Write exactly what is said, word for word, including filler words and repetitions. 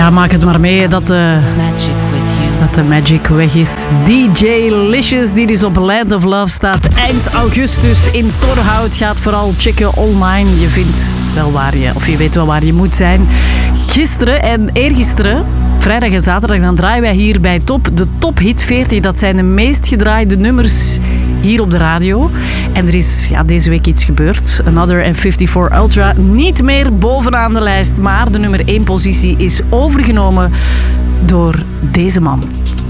ja, maak het maar mee dat de, dat de magic weg is. D J Licious, die dus op Land of Love staat eind augustus in Torhout. Gaat vooral checken online. Je vindt wel waar je, of je weet wel waar je moet zijn. Gisteren en eergisteren, vrijdag en zaterdag, dan draaien wij hier bij Top de Top Hit veertig. Dat zijn de meest gedraaide nummers hier op de radio. En er is ja, deze week iets gebeurd. Another en vijfenvijftig Ultra niet meer bovenaan de lijst. Maar de nummer één positie is overgenomen door deze man.